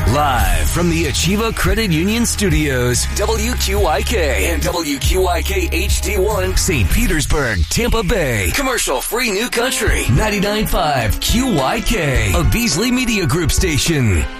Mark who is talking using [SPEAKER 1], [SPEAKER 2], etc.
[SPEAKER 1] Live from the Achieva Credit Union Studios, WQYK and WQYK HD1, St. Petersburg, Tampa Bay. Commercial-free New Country, 99.5 QYK, a Beasley Media Group station.